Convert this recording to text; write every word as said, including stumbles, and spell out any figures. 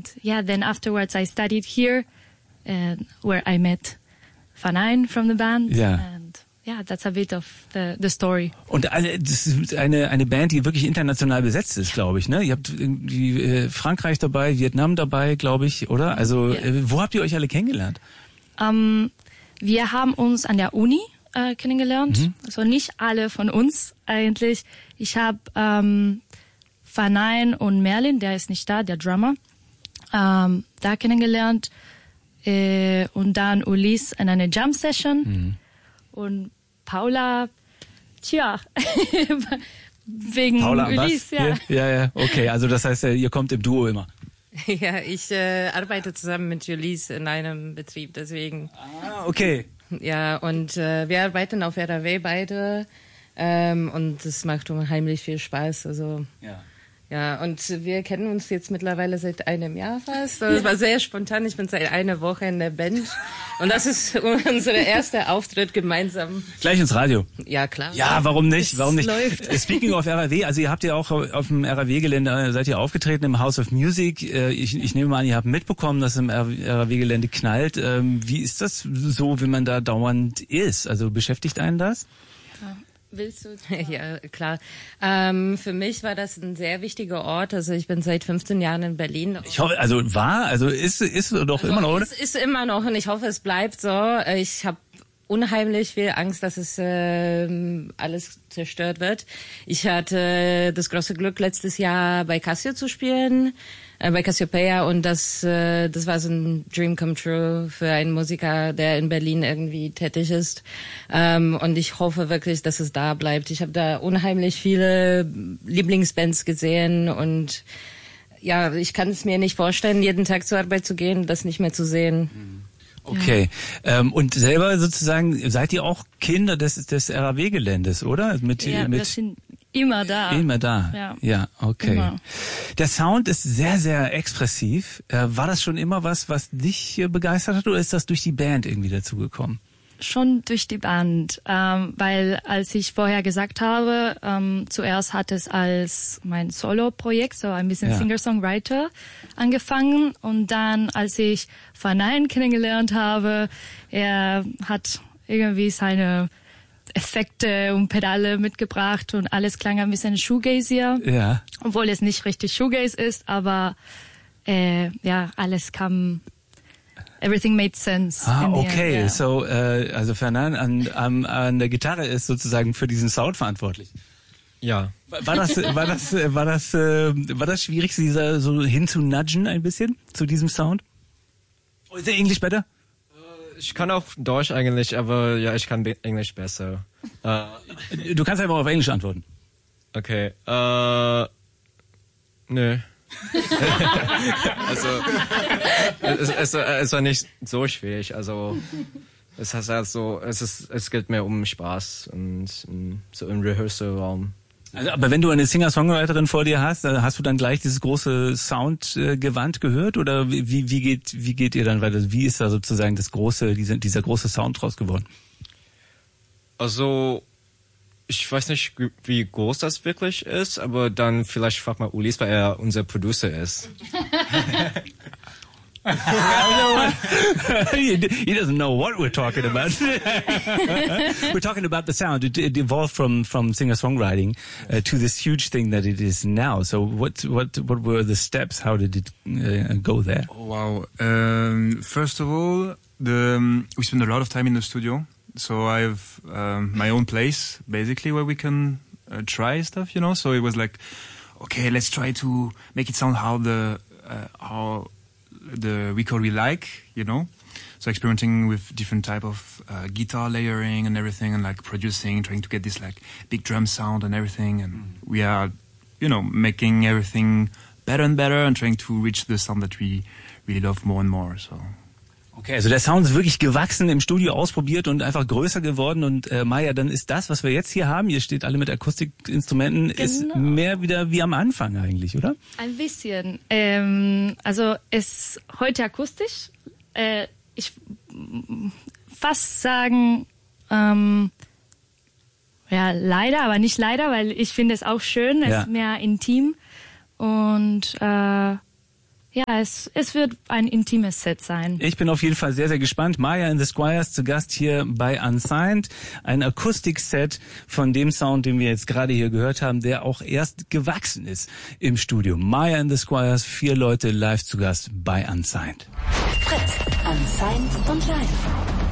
yeah, then afterwards I studied here, and where I met Fanein from the band. Ja. And yeah, that's a bit of the, the story. Und eine, das ist eine, eine Band, die wirklich international besetzt ist, glaube ich, ne? Ihr habt irgendwie äh, Frankreich dabei, Vietnam dabei, glaube ich, oder? Also, Ja. äh, wo habt ihr euch alle kennengelernt? Um, wir haben uns an der Uni äh, kennengelernt. Mhm. Also nicht alle von uns eigentlich. Ich habe ähm, Fanein und Merlin, der ist nicht da, der Drummer, ähm, da kennengelernt. Äh, und dann Ulysse in einer Jam-Session. Mhm. Und Paula, tja, wegen Paula, Ulysse, was? ja. Ja, ja, okay. Also das heißt, ihr kommt im Duo immer. Ja, ich äh, arbeite zusammen mit Ulysse in einem Betrieb, deswegen. Ah, okay. Ja, und äh, wir arbeiten auf R A W beide ähm, und es macht unheimlich viel Spaß. Also Ja. ja, und wir kennen uns jetzt mittlerweile seit einem Jahr fast. Das war sehr spontan. Ich bin seit einer Woche in der Band und das ist unser erster Auftritt gemeinsam. Gleich ins Radio. Ja, klar. Ja, warum nicht? Es Warum nicht? läuft. Speaking of R A W, also ihr habt ja auch auf dem R A W-Gelände, seid ihr aufgetreten im House of Music. Ich, ich nehme an, ihr habt mitbekommen, dass im R A W-Gelände knallt. Wie ist das so, wenn man da dauernd ist? Also beschäftigt einen das? Ja. Willst du? Ja, klar. Ähm, für mich war das ein sehr wichtiger Ort. Also ich bin seit fünfzehn Jahren in Berlin. Ich hoffe, also war, also ist ist doch also immer noch, oder? Es ist immer noch und ich hoffe, es bleibt so. Ich habe unheimlich viel Angst, dass es äh, alles zerstört wird. Ich hatte das große Glück, letztes Jahr bei Casio zu spielen, äh, bei Cassiopeia, und das äh, das war so ein Dream come true für einen Musiker, der in Berlin irgendwie tätig ist. Ähm, und ich hoffe wirklich, dass es da bleibt. Ich habe da unheimlich viele Lieblingsbands gesehen und ja, ich kann es mir nicht vorstellen, jeden Tag zur Arbeit zu gehen, das nicht mehr zu sehen. Okay. Ja. Ähm, und selber sozusagen, seid ihr auch Kinder des, des R A W-Geländes, oder? Mit, Ja, mit wir sind immer da. Immer da. Ja, ja okay. Immer. Der Sound ist sehr, sehr expressiv. Äh, war das schon immer was, was dich äh, begeistert hat, oder ist das durch die Band irgendwie dazugekommen? Schon durch die Band, ähm, weil als ich vorher gesagt habe, ähm, zuerst hat es als mein Solo-Projekt, so ein bisschen ja. Singer-Songwriter angefangen, und dann, als ich Fanein kennengelernt habe, er hat irgendwie seine Effekte und Pedale mitgebracht und alles klang ein bisschen shoegazier, ja. obwohl es nicht richtig Shoegaze ist, aber äh, ja, alles kam. Everything made sense. Ah, okay. End, yeah. So, äh, also Fernand an, an, an der Gitarre ist sozusagen für diesen Sound verantwortlich. Ja. War das, war das, war das, äh, war das schwierig, dieser so hinzunudgen ein bisschen zu diesem Sound? Oh, ist der Englisch better? Ich kann auch Deutsch eigentlich, aber ja, ich kann be- Englisch besser. Äh, du kannst einfach auf Englisch antworten. Okay. Äh, nö. also es, es, es war nicht so schwierig. Also es heißt also, es ist, es geht mehr um Spaß und um, so im Rehearsal-Raum. Also, aber wenn du eine Singer-Songwriterin vor dir hast, hast du dann gleich dieses große Soundgewand gehört, oder wie, wie geht, wie geht ihr dann weiter? Wie ist da sozusagen das große, dieser, dieser große Sound draus geworden? Also ich weiß nicht, wie groß das wirklich ist, aber dann vielleicht frag mal Ulysse, weil er unser Producer ist. he, he doesn't know what we're talking about. We're talking about the sound. It, it evolved from from singer-songwriting uh, to this huge thing that it is now. So what what what were the steps? How did it uh, go there? Oh, wow. Um, first of all, the um, we spend a lot of time in the studio. So I have um, my own place, basically, where we can uh, try stuff, you know. So it was like, okay, let's try to make it sound how the uh, how the record we like, you know. So experimenting with different type of uh, guitar layering and everything, and like producing, trying to get this like big drum sound and everything. And mm. we are, you know, making everything better and better and trying to reach the sound that we really love more and more. So. Okay, also der Sound ist wirklich gewachsen, im Studio ausprobiert und einfach größer geworden. Und äh, Maja, dann ist das, was wir jetzt hier haben, ihr steht alle mit Akustikinstrumenten, genau. Ist mehr wieder wie am Anfang eigentlich, oder? Ein bisschen. Ähm, also ist heute akustisch. Äh, ich fast sagen, ähm, ja leider, aber nicht leider, weil ich finde es auch schön, es ja. ist mehr intim und äh, Ja, es, es wird ein intimes Set sein. Ich bin auf jeden Fall sehr, sehr gespannt. Maya and the Squires zu Gast hier bei Unsigned. Ein Akustikset von dem Sound, den wir jetzt gerade hier gehört haben, der auch erst gewachsen ist im Studio. Maya and the Squires, vier Leute live zu Gast bei Unsigned. Fritz, Unsigned und live.